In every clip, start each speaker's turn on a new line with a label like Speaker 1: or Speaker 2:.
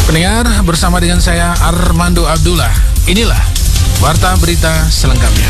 Speaker 1: Pendengar, bersama dengan saya Armando Abdullah. Inilah Warta Berita selengkapnya.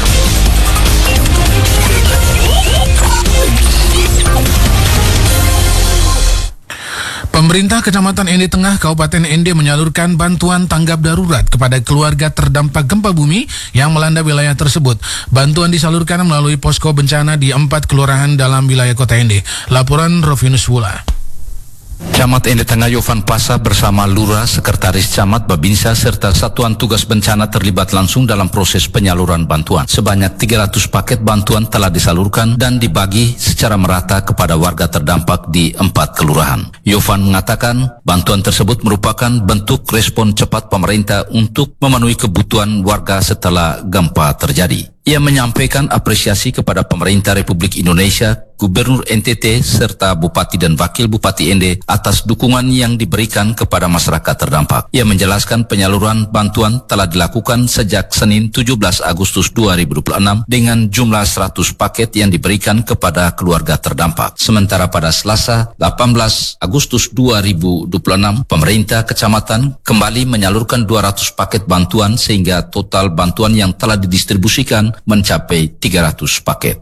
Speaker 1: Pemerintah Kecamatan Ende Tengah, Kabupaten Ende menyalurkan bantuan tanggap darurat kepada keluarga terdampak gempa bumi yang melanda wilayah tersebut. Bantuan disalurkan melalui posko bencana di 4 kelurahan dalam wilayah kota Ende. Laporan Rovinus Wula.
Speaker 2: Camat Ende Tengah Yovan Pasa bersama Lurah, Sekretaris Camat, Babinsa, serta Satuan Tugas Bencana terlibat langsung dalam proses penyaluran bantuan. Sebanyak 300 paket bantuan telah disalurkan dan dibagi secara merata kepada warga terdampak di 4 kelurahan. Yovan mengatakan bantuan tersebut merupakan bentuk respon cepat pemerintah untuk memenuhi kebutuhan warga setelah gempa terjadi. Ia menyampaikan apresiasi kepada pemerintah Republik Indonesia, Gubernur NTT, serta Bupati dan Wakil Bupati Ende atas dukungan yang diberikan kepada masyarakat terdampak. Ia menjelaskan penyaluran bantuan telah dilakukan sejak Senin 17 Agustus 2026 dengan jumlah 100 paket yang diberikan kepada keluarga terdampak. Sementara pada Selasa 18 Agustus 2026, pemerintah kecamatan kembali menyalurkan 200 paket bantuan sehingga total bantuan yang telah didistribusikan mencapai 300 paket.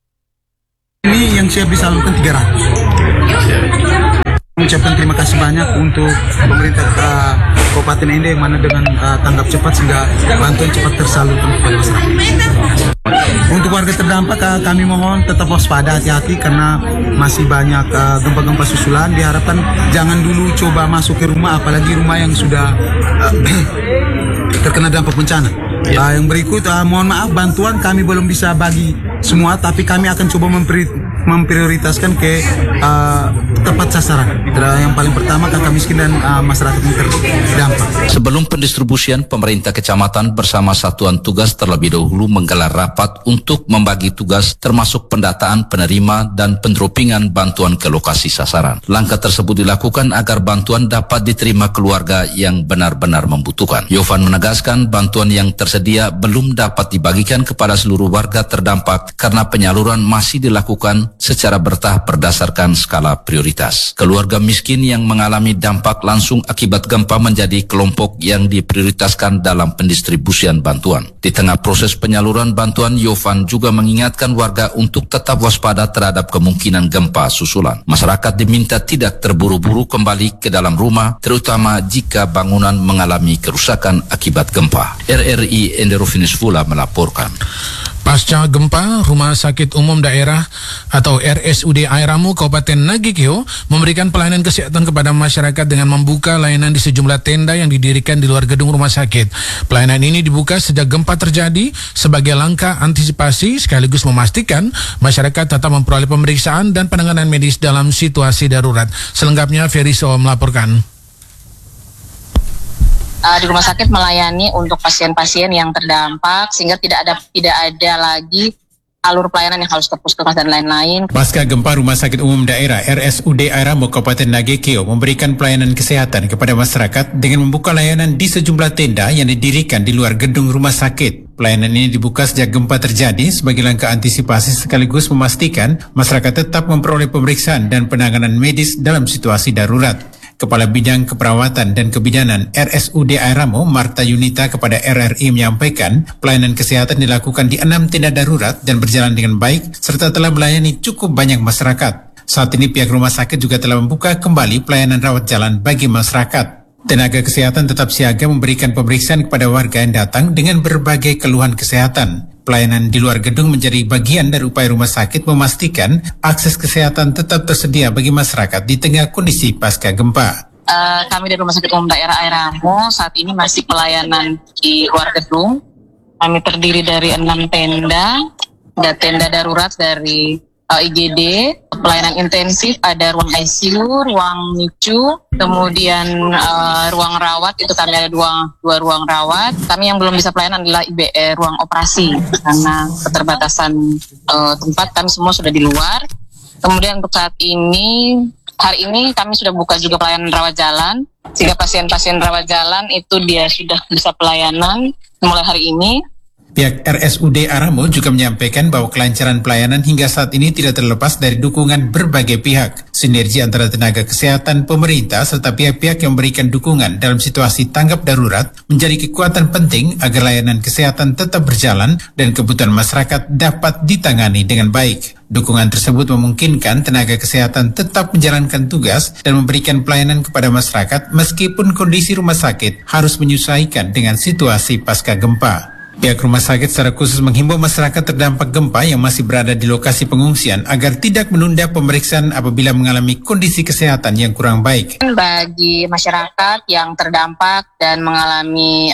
Speaker 3: Ini yang siap disalurkan 300. Mengucapkan terima kasih banyak untuk pemerintah Kabupaten Ende yang mana dengan tanggap cepat sehingga bantuan cepat tersalurkan kepada masyarakat. Untuk warga terdampak kami mohon tetap waspada, hati-hati karena masih banyak gempa-gempa susulan. Diharapkan jangan dulu coba masuk ke rumah, apalagi rumah yang sudah terkena dampak bencana. Yang berikut, mohon maaf bantuan kami belum bisa bagi semua, tapi kami akan coba memprioritaskan ke tepat sasaran. Yang paling pertama kakak miskin dan masyarakat yang terdampak.
Speaker 2: Sebelum pendistribusian, pemerintah kecamatan bersama satuan tugas terlebih dahulu menggelar rapat untuk membagi tugas termasuk pendataan penerima dan pendropingan bantuan ke lokasi sasaran. Langkah tersebut dilakukan agar bantuan dapat diterima keluarga yang benar-benar membutuhkan. Yovan menegaskan bantuan yang tersedia belum dapat dibagikan kepada seluruh warga terdampak karena penyaluran masih dilakukan secara bertahap berdasarkan skala prioritas. Keluarga miskin yang mengalami dampak langsung akibat gempa menjadi kelompok yang diprioritaskan dalam pendistribusian bantuan. Di tengah proses penyaluran bantuan, Yovan juga mengingatkan warga untuk tetap waspada terhadap kemungkinan gempa susulan. Masyarakat diminta tidak terburu-buru kembali ke dalam rumah, terutama jika bangunan mengalami kerusakan akibat gempa. RRI Ende Rovinus Wula melaporkan.
Speaker 1: Pasca gempa, Rumah Sakit Umum Daerah atau RSUD Airamu Kabupaten Nagekeo memberikan pelayanan kesehatan kepada masyarakat dengan membuka layanan di sejumlah tenda yang didirikan di luar gedung rumah sakit. Pelayanan ini dibuka sejak gempa terjadi sebagai langkah antisipasi sekaligus memastikan masyarakat tetap memperoleh pemeriksaan dan penanganan medis dalam situasi darurat. Selengkapnya Ferry So melaporkan.
Speaker 4: Di rumah sakit melayani untuk pasien-pasien yang terdampak sehingga tidak ada lagi alur pelayanan yang harus ke puskesmas dan lain-lain.
Speaker 5: Pasca gempa, Rumah Sakit Umum Daerah RSUD Airamu Kabupaten Nagekeo memberikan pelayanan kesehatan kepada masyarakat dengan membuka layanan di sejumlah tenda yang didirikan di luar gedung rumah sakit. Pelayanan ini dibuka sejak gempa terjadi sebagai langkah antisipasi sekaligus memastikan masyarakat tetap memperoleh pemeriksaan dan penanganan medis dalam situasi darurat. Kepala Bidang Keperawatan dan Kebidanan RSUD Airamu, Marta Yunita, kepada RRI menyampaikan pelayanan kesehatan dilakukan di 6 tenda darurat dan berjalan dengan baik serta telah melayani cukup banyak masyarakat. Saat ini pihak rumah sakit juga telah membuka kembali pelayanan rawat jalan bagi masyarakat. Tenaga kesehatan tetap siaga memberikan pemeriksaan kepada warga yang datang dengan berbagai keluhan kesehatan. Pelayanan di luar gedung menjadi bagian dari upaya rumah sakit memastikan akses kesehatan tetap tersedia bagi masyarakat di tengah kondisi pasca gempa.
Speaker 4: Kami dari Rumah Sakit Umum Daerah Airamu saat ini masih pelayanan di luar gedung. Kami terdiri dari 6 tenda, ada tenda darurat dari IGD, pelayanan intensif, ada ruang ICU, ruang NICU, kemudian ruang rawat, itu kami ada dua ruang rawat. Kami yang belum bisa pelayanan adalah ruang operasi, karena keterbatasan tempat kami semua sudah di luar. Kemudian untuk saat ini, hari ini kami sudah buka juga pelayanan rawat jalan, sehingga pasien-pasien rawat jalan itu dia sudah bisa pelayanan mulai hari ini.
Speaker 5: Pihak RSUD Aramo juga menyampaikan bahwa kelancaran pelayanan hingga saat ini tidak terlepas dari dukungan berbagai pihak. Sinergi antara tenaga kesehatan, pemerintah, serta pihak-pihak yang memberikan dukungan dalam situasi tanggap darurat menjadi kekuatan penting agar layanan kesehatan tetap berjalan dan kebutuhan masyarakat dapat ditangani dengan baik. Dukungan tersebut memungkinkan tenaga kesehatan tetap menjalankan tugas dan memberikan pelayanan kepada masyarakat meskipun kondisi rumah sakit harus menyesuaikan dengan situasi pasca gempa. Pihak rumah sakit secara khusus menghimbau masyarakat terdampak gempa yang masih berada di lokasi pengungsian agar tidak menunda pemeriksaan apabila mengalami kondisi kesehatan yang kurang baik.
Speaker 4: Bagi masyarakat yang terdampak dan mengalami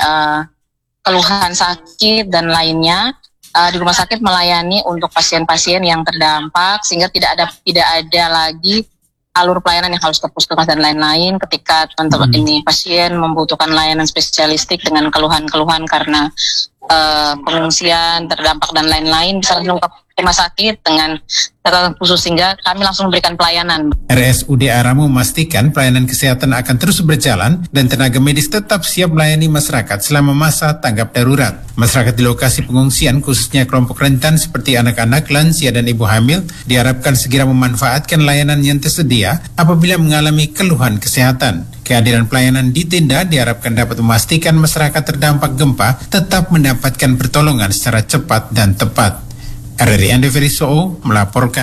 Speaker 4: keluhan sakit dan lainnya, di rumah sakit melayani untuk pasien-pasien yang terdampak sehingga tidak ada lagi alur pelayanan yang harus ke puskesmas dan lain-lain ketika teman-teman ini pasien membutuhkan layanan spesialistik dengan keluhan-keluhan karena pengungsian, terdampak dan lain-lain bisa langsung ke rumah sakit dengan catatan khusus sehingga kami langsung memberikan pelayanan.
Speaker 5: RSUD Aramo memastikan pelayanan kesehatan akan terus berjalan dan tenaga medis tetap siap melayani masyarakat selama masa tanggap darurat. Masyarakat di lokasi pengungsian khususnya kelompok rentan seperti anak-anak, lansia dan ibu hamil diharapkan segera memanfaatkan layanan yang tersedia apabila mengalami keluhan kesehatan. Kehadiran pelayanan di tenda diharapkan dapat memastikan masyarakat terdampak gempa tetap mendapatkan pertolongan secara cepat dan tepat. RRI Andeveri Soo melaporkan.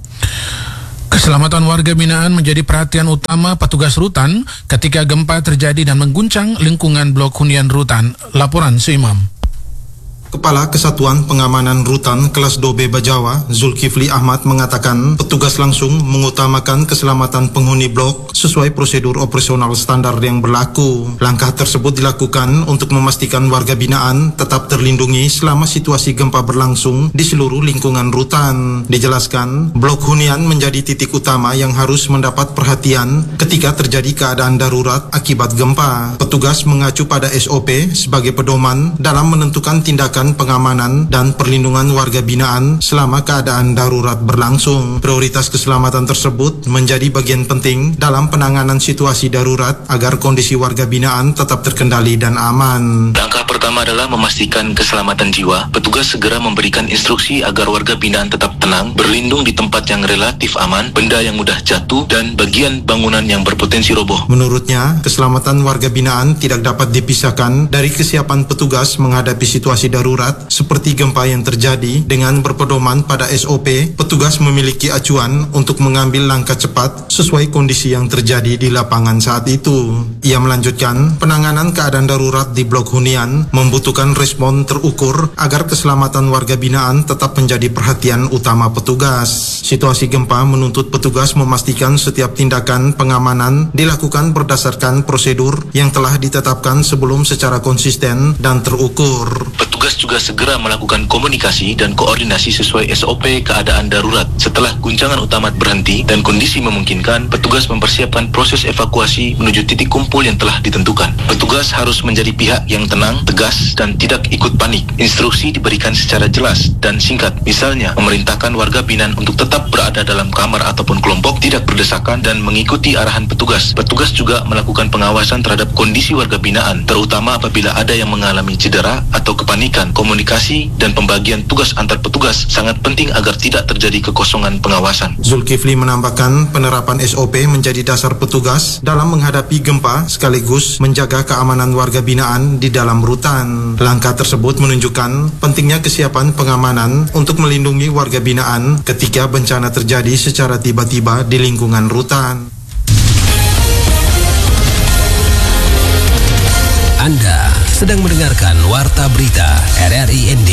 Speaker 1: Keselamatan warga binaan menjadi perhatian utama petugas rutan ketika gempa terjadi dan mengguncang lingkungan blok hunian rutan. Laporan Suimam.
Speaker 6: Kepala Kesatuan Pengamanan Rutan Kelas 2B Bajawa, Zulkifli Ahmad mengatakan petugas langsung mengutamakan keselamatan penghuni blok sesuai prosedur operasional standar yang berlaku. Langkah tersebut dilakukan untuk memastikan warga binaan tetap terlindungi selama situasi gempa berlangsung di seluruh lingkungan rutan. Dijelaskan, blok hunian menjadi titik utama yang harus mendapat perhatian ketika terjadi keadaan darurat akibat gempa. Petugas mengacu pada SOP sebagai pedoman dalam menentukan tindakan pengamanan dan perlindungan warga binaan selama keadaan darurat berlangsung. Prioritas keselamatan tersebut menjadi bagian penting dalam penanganan situasi darurat agar kondisi warga binaan tetap terkendali dan aman.
Speaker 7: Langkah pertama adalah memastikan keselamatan jiwa. Petugas segera memberikan instruksi agar warga binaan tetap tenang, berlindung di tempat yang relatif aman, benda yang mudah jatuh, dan bagian bangunan yang berpotensi roboh.
Speaker 6: Menurutnya, keselamatan warga binaan tidak dapat dipisahkan dari kesiapan petugas menghadapi situasi darurat seperti gempa yang terjadi. Dengan berpedoman pada SOP, petugas memiliki acuan untuk mengambil langkah cepat sesuai kondisi yang terjadi di lapangan saat itu. Ia melanjutkan, penanganan keadaan darurat di blok hunian membutuhkan respon terukur agar keselamatan warga binaan tetap menjadi perhatian utama petugas. Situasi gempa menuntut petugas memastikan setiap tindakan pengamanan dilakukan berdasarkan prosedur yang telah ditetapkan sebelum secara konsisten dan terukur.
Speaker 7: Petugas juga segera melakukan komunikasi dan koordinasi sesuai SOP keadaan darurat. Setelah guncangan utama berhenti dan kondisi memungkinkan, petugas mempersiapkan proses evakuasi menuju titik kumpul yang telah ditentukan. Petugas harus menjadi pihak yang tenang, tegas, dan tidak ikut panik. Instruksi diberikan secara jelas dan singkat. Misalnya, memerintahkan warga binaan untuk tetap berada dalam kamar ataupun kelompok, tidak berdesakan, dan mengikuti arahan petugas. Petugas juga melakukan pengawasan terhadap kondisi warga binaan, terutama apabila ada yang mengalami cedera atau kepanikan. Komunikasi dan pembagian tugas antar petugas sangat penting agar tidak terjadi kekosongan pengawasan.
Speaker 6: Zulkifli menambahkan penerapan SOP menjadi dasar petugas dalam menghadapi gempa sekaligus menjaga keamanan warga binaan di dalam rutan. Langkah tersebut menunjukkan pentingnya kesiapan pengamanan untuk melindungi warga binaan ketika bencana terjadi secara tiba-tiba di lingkungan rutan.
Speaker 8: Anda sedang mendengarkan Warta Berita RRIND.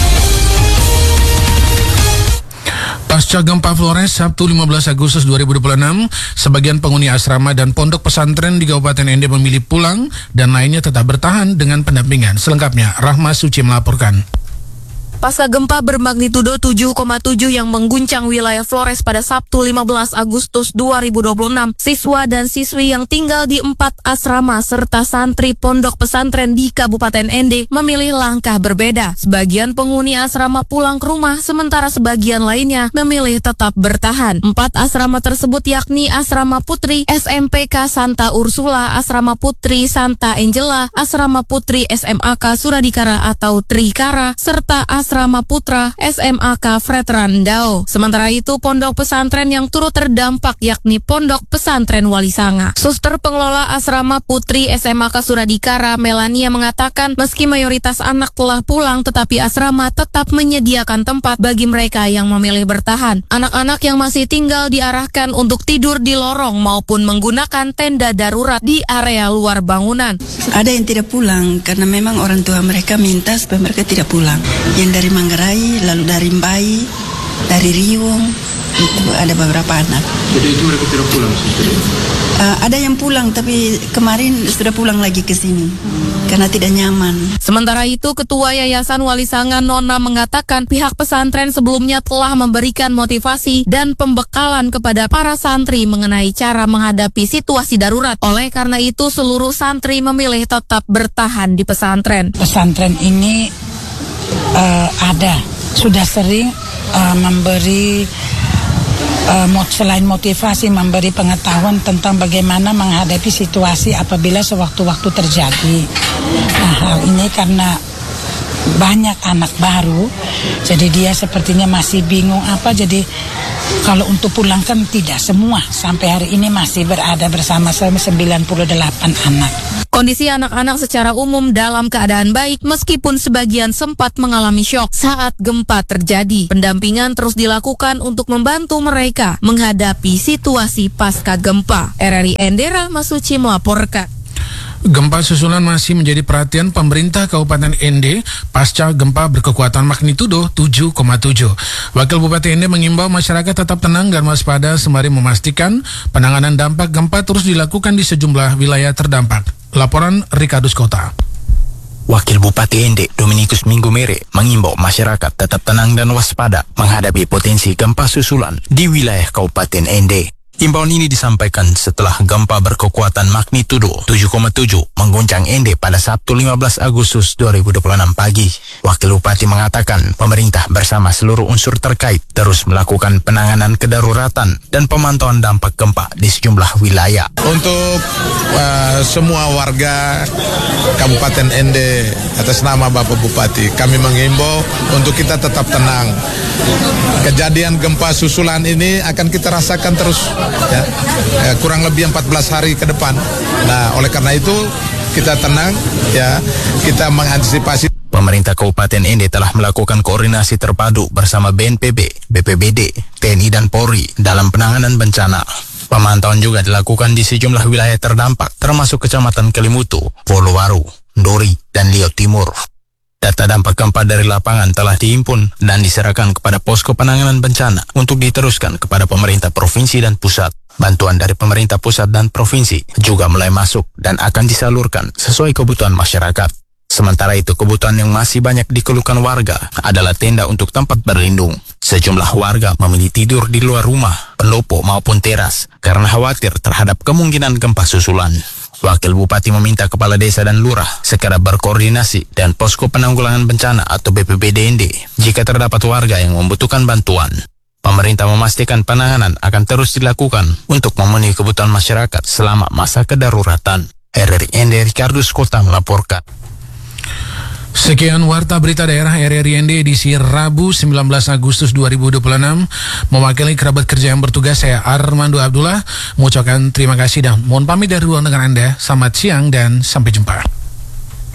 Speaker 1: Pasca gempa Flores Sabtu 15 Agustus 2026, sebagian penghuni asrama dan pondok pesantren di Kabupaten Ende memilih pulang dan lainnya tetap bertahan dengan pendampingan. Selengkapnya, Rahma Suci melaporkan.
Speaker 9: Pasca gempa bermagnitudo 7,7 yang mengguncang wilayah Flores pada Sabtu 15 Agustus 2026, siswa dan siswi yang tinggal di 4 asrama serta santri pondok pesantren di Kabupaten Ende memilih langkah berbeda. Sebagian penghuni asrama pulang ke rumah, sementara sebagian lainnya memilih tetap bertahan. 4 asrama tersebut yakni Asrama Putri SMPK Santa Ursula, Asrama Putri Santa Angela, Asrama Putri SMAK Suradikara atau Trikara, serta Asrama Putra SMAK Veteran Dao. Sementara itu, pondok pesantren yang turut terdampak yakni Pondok Pesantren Wali Sanga. Suster pengelola Asrama Putri SMAK Suradikara, Melania, mengatakan meski mayoritas anak telah pulang, tetapi asrama tetap menyediakan tempat bagi mereka yang memilih bertahan. Anak-anak yang masih tinggal diarahkan untuk tidur di lorong maupun menggunakan tenda darurat di area luar bangunan.
Speaker 10: Ada yang tidak pulang karena memang orang tua mereka minta supaya mereka tidak pulang. Yang dari Manggarai, lalu dari Mbai, dari Riung, itu ada beberapa anak.
Speaker 6: Jadi itu mereka tidak pulang?
Speaker 10: Ada yang pulang, tapi kemarin sudah pulang lagi ke sini karena tidak nyaman.
Speaker 9: Sementara itu, Ketua Yayasan Wali Sanga Nona mengatakan pihak pesantren sebelumnya telah memberikan motivasi dan pembekalan kepada para santri mengenai cara menghadapi situasi darurat. Oleh karena itu, seluruh santri memilih tetap bertahan di pesantren.
Speaker 11: Pesantren ini sudah sering memberi selain motivasi, memberi pengetahuan tentang bagaimana menghadapi situasi apabila sewaktu-waktu terjadi. Nah, hal ini karena banyak anak baru, jadi dia sepertinya masih bingung jadi kalau untuk pulang kan tidak semua. Sampai hari ini masih berada bersama saya 98 anak.
Speaker 9: Kondisi anak-anak secara umum dalam keadaan baik meskipun sebagian sempat mengalami syok saat gempa terjadi. Pendampingan terus dilakukan untuk membantu mereka menghadapi situasi pasca gempa. RRI Endera Masuci melaporkan.
Speaker 1: Gempa susulan masih menjadi perhatian pemerintah Kabupaten Ende pasca gempa berkekuatan magnitudo 7,7. Wakil Bupati Ende mengimbau masyarakat tetap tenang dan waspada sembari memastikan penanganan dampak gempa terus dilakukan di sejumlah wilayah terdampak. Laporan Rikadus Kota.
Speaker 12: Wakil Bupati Ende, Dominikus Minggumere, mengimbau masyarakat tetap tenang dan waspada menghadapi potensi gempa susulan di wilayah Kabupaten Ende. Imbauan ini disampaikan setelah gempa berkekuatan magnitudo 7,7 mengguncang Ende pada Sabtu 15 Agustus 2026 pagi. Wakil Bupati mengatakan pemerintah bersama seluruh unsur terkait terus melakukan penanganan kedaruratan dan pemantauan dampak gempa di sejumlah wilayah.
Speaker 13: Untuk semua warga Kabupaten Ende atas nama Bapak Bupati, kami mengimbau untuk kita tetap tenang. Kejadian gempa susulan ini akan kita rasakan terus kurang lebih 14 hari ke depan. Nah, oleh karena itu kita tenang kita mengantisipasi.
Speaker 12: Pemerintah Kabupaten Ende telah melakukan koordinasi terpadu bersama BNPB, BPBD, TNI dan Polri dalam penanganan bencana. Pemantauan juga dilakukan di sejumlah wilayah terdampak termasuk Kecamatan Kelimutu, Polowaru, Dori, dan Liau Timur. Data dampak gempa dari lapangan telah dihimpun dan diserahkan kepada posko penanganan bencana untuk diteruskan kepada pemerintah provinsi dan pusat. Bantuan dari pemerintah pusat dan provinsi juga mulai masuk dan akan disalurkan sesuai kebutuhan masyarakat. Sementara itu, kebutuhan yang masih banyak dikeluhkan warga adalah tenda untuk tempat berlindung. Sejumlah warga memilih tidur di luar rumah, pendopo maupun teras karena khawatir terhadap kemungkinan gempa susulan. Wakil Bupati meminta Kepala Desa dan Lurah segera berkoordinasi dan posko penanggulangan bencana atau BPBD Ende jika terdapat warga yang membutuhkan bantuan. Pemerintah memastikan penanganan akan terus dilakukan untuk memenuhi kebutuhan masyarakat selama masa kedaruratan. RRI Ende Rikardus Kota melaporkan.
Speaker 1: Sekian Warta Berita Daerah RRI Ende edisi Rabu 19 Agustus 2026. Mewakili kerabat kerja yang bertugas, saya Armando Abdullah mengucapkan terima kasih dan mohon pamit dari ruang dengan Anda. Selamat siang dan sampai jumpa.